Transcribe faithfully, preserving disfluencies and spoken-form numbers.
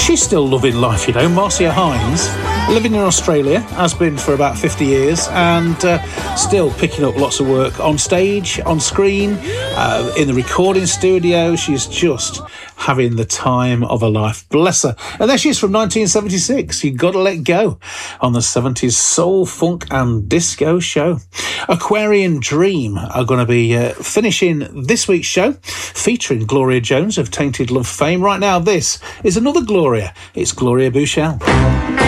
She's still loving life, you know. Marcia Hines, living in Australia, has been for about fifty years, and uh, still picking up lots of work on stage, on screen, uh, in the recording studio. She's just having the time of her life. Bless her. And there she is from nineteen seventy-six. You Gotta Let Go on the seventies soul, funk and disco show. Aquarian Dream are going to be uh, finishing this week's show, featuring Gloria Jones of Tainted Love fame. Right now, this is another Gloria. It's Gloria Bouchel.